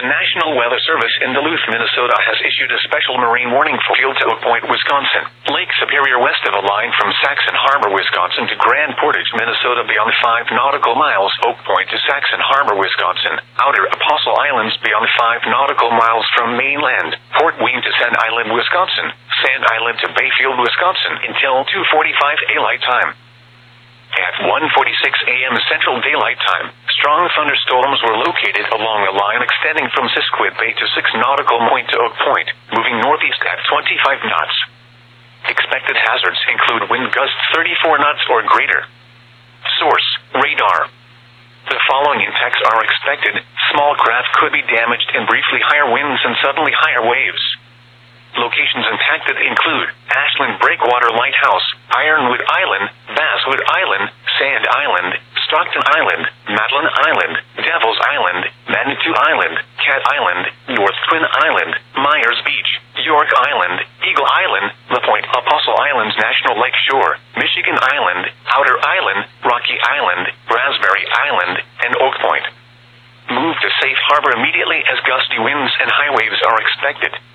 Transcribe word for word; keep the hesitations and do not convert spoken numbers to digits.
The National Weather Service in Duluth, Minnesota has issued a special marine warning for field to Oak Point, Wisconsin. Lake Superior west of the line from Saxon Harbor, Wisconsin to Grand Portage, Minnesota beyond five nautical miles. Oak Point to Saxon Harbor, Wisconsin. Outer Apostle Islands beyond five nautical miles from mainland. Port Wing to Sand Island, Wisconsin. Sand Island to Bayfield, Wisconsin until two forty-five daylight time. At one forty-six a.m. Central Daylight Time, strong thunderstorms were located along a line extending from Sisquid Bay to six nautical point to Oak Point, moving northeast at twenty-five knots. Expected hazards include wind gusts thirty-four knots or greater. Source: radar. The following impacts are expected. Small craft could be damaged in briefly higher winds and suddenly higher waves. Locations impacted include Ashland Breakwater Lighthouse, Ironwood Island, Basswood Island, Sand Island, Stockton Island, Madeline Island, Devil's Island, Manitou Island, Cat Island, North Twin Island, Myers Beach, York Island, Eagle Island, La Pointe Apostle Islands National Lake Shore, Michigan Island, Outer Island, Rocky Island, Raspberry Island, and Oak Point. Move to safe harbor immediately as gusty winds and high waves are expected.